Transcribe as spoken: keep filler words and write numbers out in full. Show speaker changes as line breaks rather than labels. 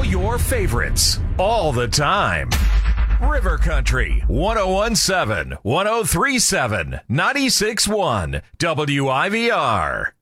your favorites, all the time. River Country, one oh one seven, one oh three seven, ninety-six one, W I V R.